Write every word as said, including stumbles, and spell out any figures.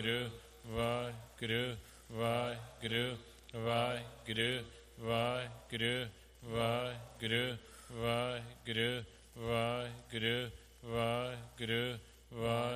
Vaheguru, Vaheguru, Vaheguru, Vaheguru, Vaheguru, Vaheguru, Vaheguru, Vaheguru, Vaheguru, Vaheguru, Vaheguru,